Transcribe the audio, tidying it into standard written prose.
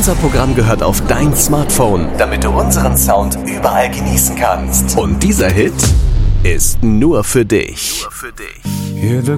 Unser Programm gehört auf dein Smartphone, damit du unseren Sound überall genießen kannst. Und dieser Hit ist nur für dich. Hear the